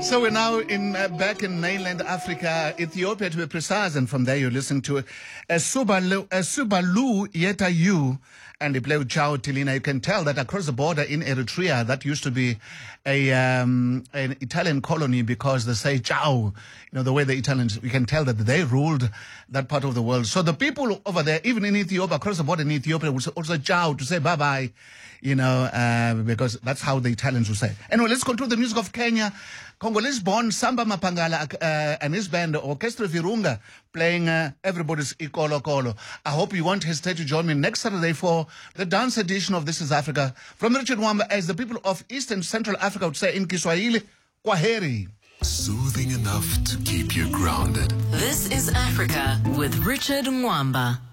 So we're now back in mainland Africa, Ethiopia to be precise, and from there you're listening to Subalu Yeta You, and they play with Chao Tilina. You can tell that across the border in Eritrea, that used to be an Italian colony because they say Chao. You know, the way the Italians, you can tell that they ruled that part of the world. So the people over there, even in Ethiopia, across the border in Ethiopia, would also Chao to say bye-bye, you know, because that's how the Italians would say. Anyway, let's go to the music of Kenya. Congolese-born Samba Mapangala and his band Orchestra Virunga playing Everybody's Ikolo Kolo. I hope you won't hesitate to join me next Saturday for the dance edition of This is Africa. From Richard Mwamba, as the people of East and Central Africa would say in Kiswahili, Kwaheri. Soothing enough to keep you grounded. This is Africa with Richard Mwamba.